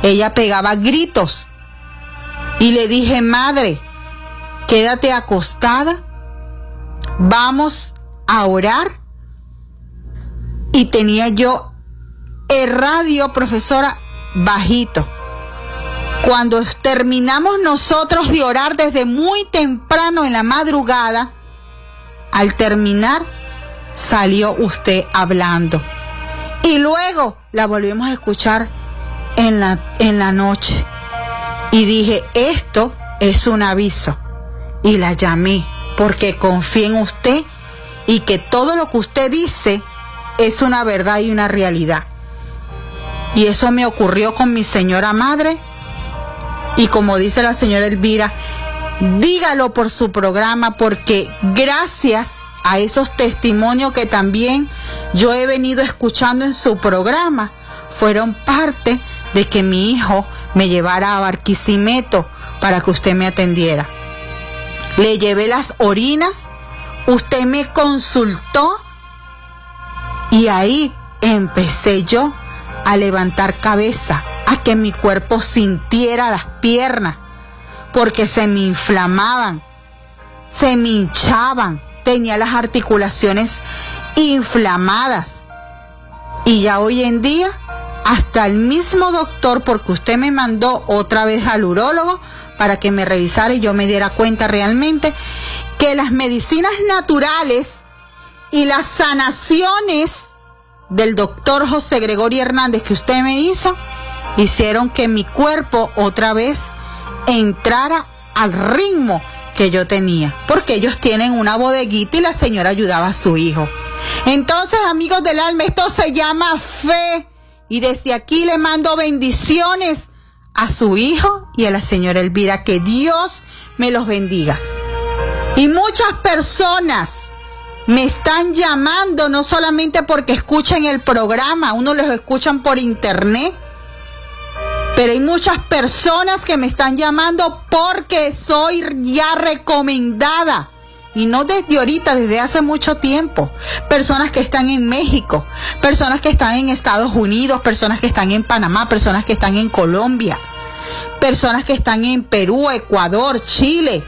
Ella pegaba gritos y le dije: madre, quédate acostada, vamos a orar. Y tenía yo el radio, profesora, bajito. Cuando terminamos nosotros de orar desde muy temprano en la madrugada, al terminar salió usted hablando. Y luego la volvimos a escuchar en la noche. Y dije: esto es un aviso. Y la llamé porque confío en usted y que todo lo que usted dice es una verdad y una realidad. Y eso me ocurrió con mi señora madre. Y como dice la señora Elvira, dígalo por su programa, porque gracias a esos testimonios que también yo he venido escuchando en su programa, fueron parte de que mi hijo me llevara a Barquisimeto para que usted me atendiera. Le llevé las orinas, usted me consultó y ahí empecé yo a levantar cabeza, a que mi cuerpo sintiera las piernas, porque se me inflamaban, se me hinchaban, tenía las articulaciones inflamadas. Y ya hoy en día, hasta el mismo doctor, porque usted me mandó otra vez al urólogo para que me revisara y yo me diera cuenta realmente que las medicinas naturales y las sanaciones del doctor José Gregorio Hernández que usted me hizo, hicieron que mi cuerpo otra vez entrara al ritmo que yo tenía, porque ellos tienen una bodeguita y la señora ayudaba a su hijo. Entonces, amigos del alma, esto se llama fe, y desde aquí le mando bendiciones a su hijo y a la señora Elvira, que Dios me los bendiga. Y muchas personas me están llamando, no solamente porque escuchan el programa, uno los escuchan por internet, pero hay muchas personas que me están llamando porque soy ya recomendada. Y no desde ahorita, desde hace mucho tiempo. Personas que están en México, personas que están en Estados Unidos, personas que están en Panamá, personas que están en Colombia, personas que están en Perú, Ecuador, Chile,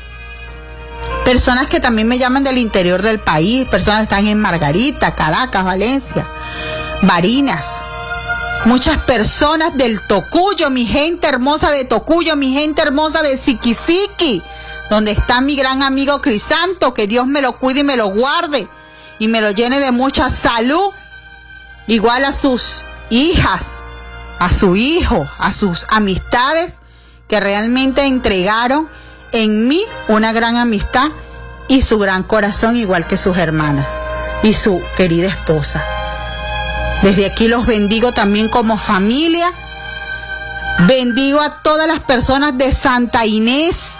personas que también me llaman del interior del país, personas que están en Margarita, Caracas, Valencia, Barinas. Muchas personas del Tocuyo, mi gente hermosa de Tocuyo, mi gente hermosa de Siquisiqui, donde está mi gran amigo Crisanto, que Dios me lo cuide y me lo guarde y me lo llene de mucha salud, igual a sus hijas, a su hijo, a sus amistades que realmente entregaron en mí una gran amistad y su gran corazón, igual que sus hermanas y su querida esposa. Desde aquí los bendigo también como familia. Bendigo a todas las personas de Santa Inés.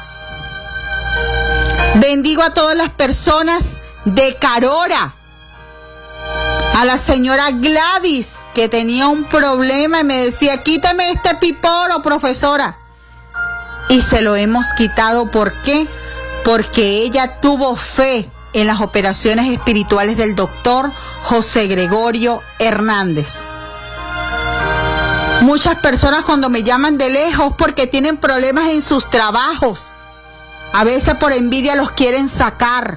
Bendigo a todas las personas de Carora. A la señora Gladys, que tenía un problema y me decía: quítame este piporo, profesora. Y se lo hemos quitado. ¿Por qué? Porque ella tuvo fe en las operaciones espirituales del doctor José Gregorio Hernández. Muchas personas cuando me llaman de lejos porque tienen problemas en sus trabajos, a veces por envidia los quieren sacar,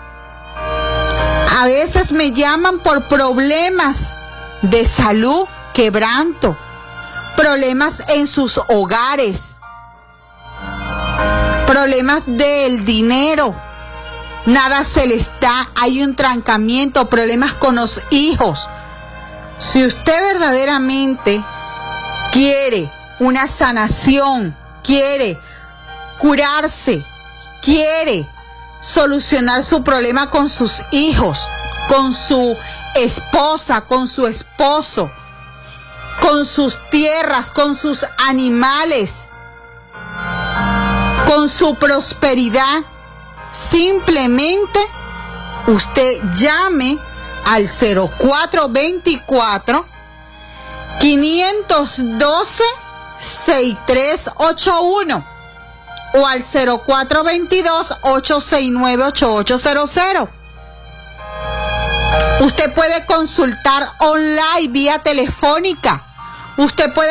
a veces me llaman por problemas de salud, quebranto, problemas en sus hogares, problemas del dinero, nada se les da, hay un trancamiento, problemas con los hijos. Si usted verdaderamente quiere una sanación, quiere curarse, quiere solucionar su problema con sus hijos, con su esposa, con su esposo, con sus tierras, con sus animales, con su prosperidad, simplemente usted llame al 0424 512 6381 o al 0422 869 8800. Usted puede consultar online vía telefónica. Usted puede